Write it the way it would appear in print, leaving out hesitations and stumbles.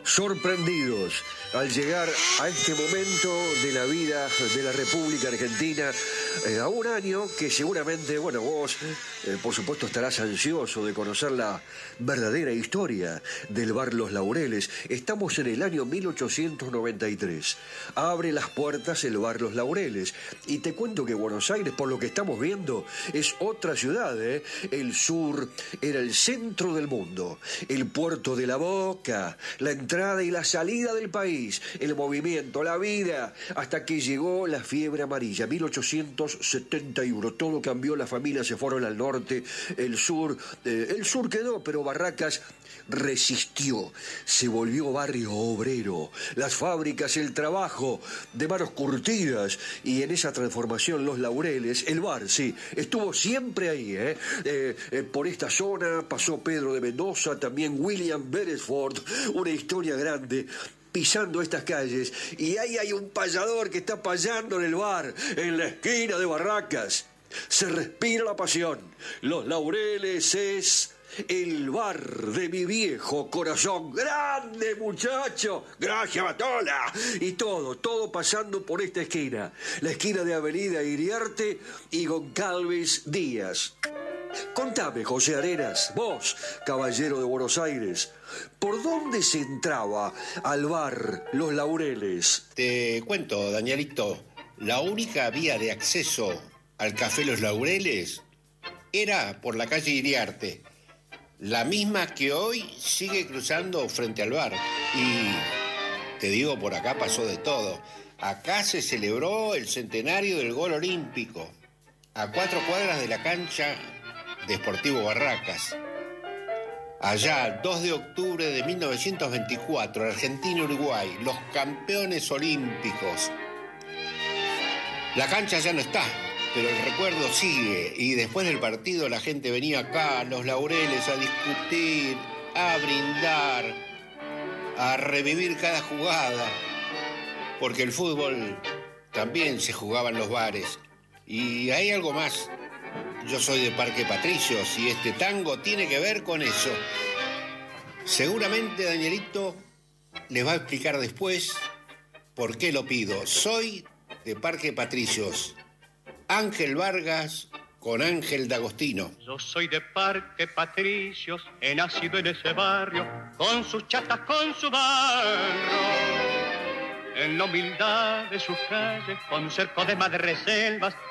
sorprendidos al llegar a este momento de la vida de la República Argentina, a un año que seguramente, bueno, vos, por supuesto, estarás ansioso de conocer la verdadera historia del bar Los Laureles. Estamos en el año 1893. Abre las puertas el bar Los Laureles. Y te cuento que Buenos Aires, por lo que estamos viendo, es otra ciudad, ¿eh? El sur era el centro del mundo, el puerto de la Boca, la entrada y la salida del país, el movimiento, la vida, hasta que llegó la fiebre amarilla, 1871. Todo cambió, las familias se fueron al norte, el sur quedó, pero Barracas resistió, se volvió barrio obrero, las fábricas, el trabajo de manos curtidas, y en esa transformación Los Laureles, el bar, sí, estuvo siempre ahí, por esta zona pasó Pedro de Mendoza, también William Beresford, una historia grande pisando estas calles, y ahí hay un payador que está payando en el bar, en la esquina de Barracas. Se respira la pasión. Los Laureles es el bar de mi viejo corazón. ¡Grande, muchacho! ¡Gracias, Batola! Y todo pasando por esta esquina. La esquina de Avenida Iriarte y Goncalves Díaz. Contame, José Arenas, vos, caballero de Buenos Aires, ¿por dónde se entraba al bar Los Laureles? Te cuento, Danielito, la única vía de acceso al Café Los Laureles era por la calle Iriarte, la misma que hoy sigue cruzando frente al bar. Y te digo, por acá pasó de todo. Acá se celebró el centenario del gol olímpico, a 4 cuadras de la cancha de Sportivo Barracas. Allá, 2 de octubre de 1924, Argentina-Uruguay, los campeones olímpicos. La cancha ya no está, pero el recuerdo sigue, y después del partido la gente venía acá, a Los Laureles, a discutir, a brindar, a revivir cada jugada, porque el fútbol también se jugaba en los bares. Y hay algo más. Yo soy de Parque Patricios y este tango tiene que ver con eso. Seguramente Danielito les va a explicar después por qué lo pido. Soy de Parque Patricios. Ángel Vargas con Ángel D'Agostino. Yo soy de Parque Patricios, he nacido en ese barrio, con sus chatas, con su barro. En la humildad de sus calles, con cerco de madreselvas,